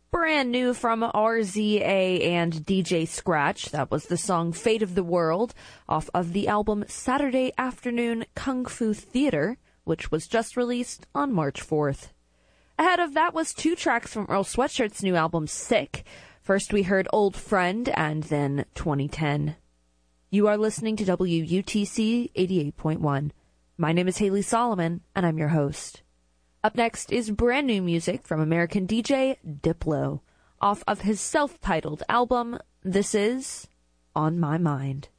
Brand new from RZA and DJ Scratch. That was the song Fate of the World off of the album Saturday Afternoon Kung Fu Theater, which was just released on March 4th. Ahead of that was two tracks from Earl Sweatshirt's new album Sick. First we heard Old Friend and then 2010. You are listening to WUTC 88.1. My name is Haley Solomon, and I'm your host. Up next is brand new music from American DJ Diplo, off of his self-titled album, This Is On My Mind.